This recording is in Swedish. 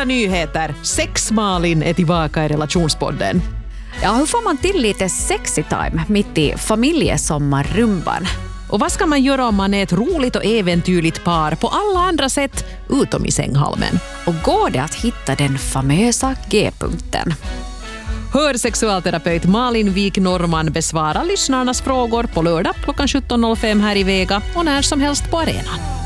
Goda nyheter! Sex-Malin är tillbaka i relationspodden. Ja, hur får man till lite sexy time mitt i familjesommarrumban? Och vad ska man göra om man är ett roligt och äventyrligt par på alla andra sätt utom i sänghalmen? Och går det att hitta den famösa G-punkten? Hör sexualterapeut Malin Wik Norman besvara lyssnarnas frågor på lördag klockan 17.05 här i Vega och när som helst på arenan.